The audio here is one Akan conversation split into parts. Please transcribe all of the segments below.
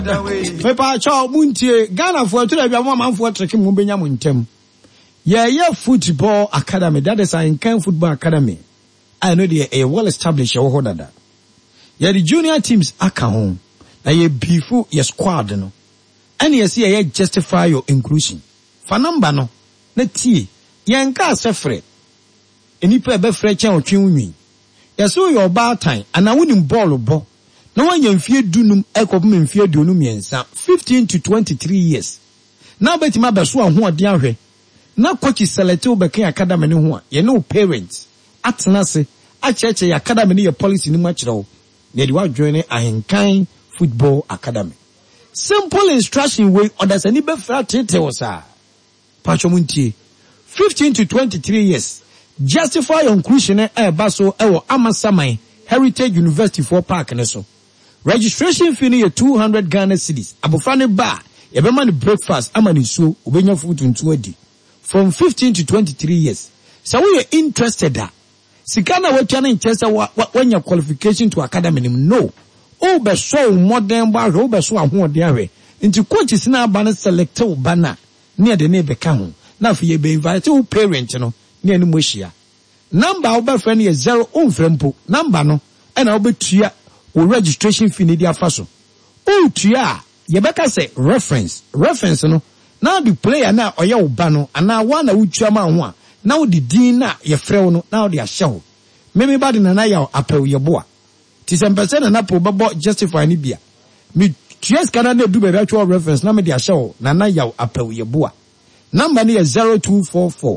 Pepa Chow Muntie, Ghana for to the woman for tracking Mubenya Muntem. Yeah, football academy, that is an Incan football academy. I know they are well established or that. Yeah, the junior teams are home. Now ye before your squad no. And you see I justify your inclusion. For number no, net tea, yanka sefre. Any pe be fresh or tune. Ya so your bar time, and I wouldn't ball or ball. No one you fear dunum ekopum fear dunum yensa 15 to 23 years. Now bet my beso ho ade now coach is select obeke academy ne ho ye no parents atena se a church academy ne policy ni machiro na de wa join Ahenkan football academy. Simple instruction way others any be fra tete osa pachomuntie 15 to 23 years. Justify your inclusion baso ewo Amasaman Heritage University for Park ne so. Registration fee near 200 Ghana cedis. Abofane ba, yebema ni breakfast ama ni so ubenya food untuadi. From 15 to 23 years. So we are interested da. Sikana wetu interested when your qualification to academy no. Obe so modern ba, obe so ahu odiawe. Into coaches na bana select bana near the neighbor kamu. Na fi yebe invite u parent no near ni mweshia. Number obe friend ye 0 umfrempo. Number no ena obe tuya o registration fee ni dia faso. O tuya yebeka say reference no. Now the player na oya ubano ana wana utua ma ho a now the din na ye frɛ no now they are show meme body na ya apel ye boa ti sempese na po bebo justify ni bia me tuas kana na du be actual reference na me they show na ya apel ye boa number ni 0244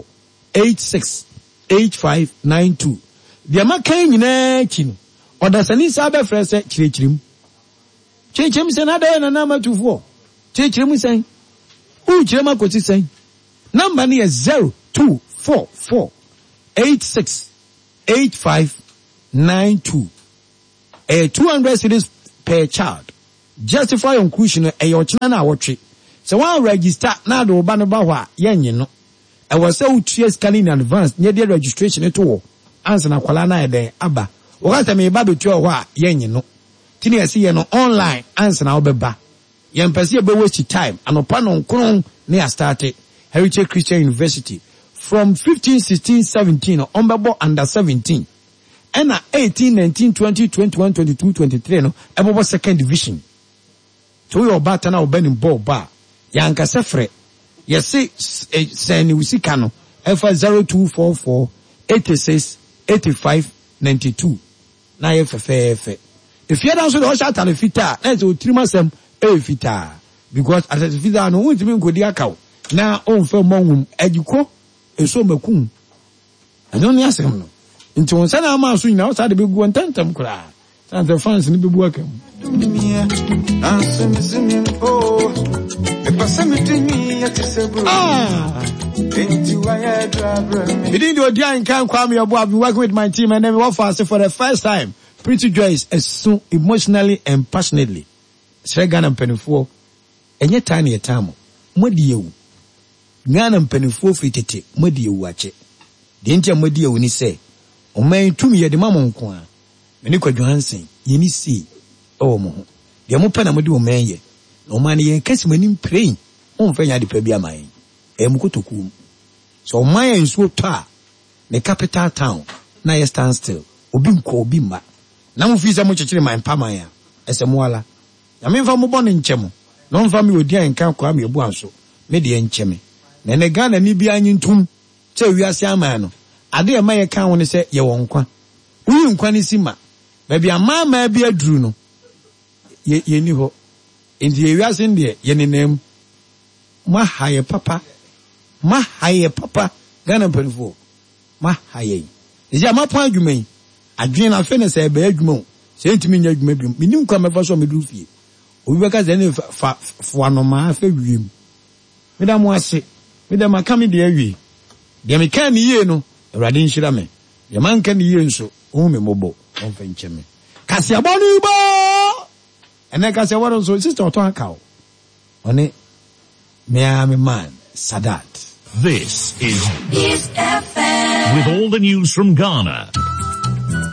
868592 dia makan nyina chi no odasani sa be frɛ se chirechirim se na da na matufo chirechirim sen Ujema koti say number ni 0244 868592 200 cedis per child. Justify inclusion your china na watch. So one register na do ba no ba hwa yenye no. I was say utie scan in advance near the registration to answer na kwala na eden aba. Okata me ba betu hwa yenye no. Tini ese ye no online answer na obeba. Yempesi be waste time anopa no nkron near started Heritage Christian University from 15, 16, 17 on babo under 17 and 18, 19, 20, 21, 22, 23 no ebobo second division to your bata na obenim ball bar yanka sefre yesi send usika no efa 0244 86 85 92 na yefefefe if you don't so the shot and fita let's o trimasem fita because at the fita no won't mean godi akaw na on fe monwum agiko eso makum adon ya sem no nti won sana ma so nyina o sa de be gu ntantam kura san the fans ni be bu akam Within the Ahenkan Kwame Obo, I've been working with my team and then we work for the first time. Pretty Joyce is so emotionally and passionately. Ghana mpenifo enye tani yetamo modi yewu Ghana mpenifo fitete modi yewu ache de ntia modi yewu ni se oman tumi ye de mamo nko a meni kwa Johansen ye ni si o mo ho de mo pa na modi oman ye no man ye kasi mani praying on fa nya de pa bia man mukotoku so oman ye nso ta the capital town na ye stand still obi nko obi mba na mo fi se mo chechire man pa man ya ese mo ala na me fa mo bɔ ne nkyɛm na on fa me odi Ahenkan Kwame Obo anso me de nkyɛm na ne Ghana ni bi anyintum sɛ wiase aman no ade e ma ye kan wo ne sɛ ye wɔ nkwa uyi nkwa ne sima ba bi amama bi aduru no ye ni hɔ enti ye wiase ndie ye nenam ma haye papa Ghana mpanifo ma haye ezi amapo adwuma yi adwen na fe ne sɛ ba adwuma sɛ ntimi nya adwuma bi minim kwa mefa so meduru fie obi beka zene fa anoma fa wiem meda mo ase meda makame de awie de me kan ye no awrade nhira me de man kan ye nso o me mobo on fa ncheme kasi abonu bo ene kasi abonu so sister oto akaw one me man Sadat. This is FM with all the news from Ghana.